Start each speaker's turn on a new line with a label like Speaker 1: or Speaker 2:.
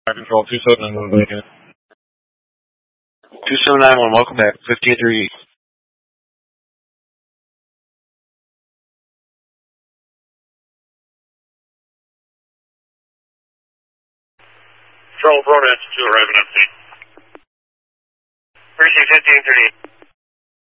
Speaker 1: Control 27911.
Speaker 2: 2791, welcome back. 5838.
Speaker 3: Control, Broadway 2 arriving on scene. 361538.